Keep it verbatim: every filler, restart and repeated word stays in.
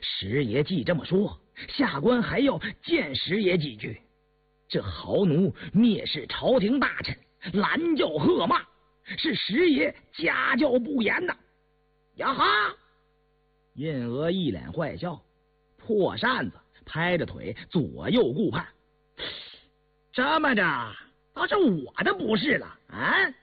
石爷既这么说，下官还要见石爷几句。这豪奴蔑视朝廷大臣，拦轿喝骂，是石爷家教不严呐！呀哈！印额一脸坏笑，破扇子拍着腿左右顾盼。什么着，都是我的不是了啊！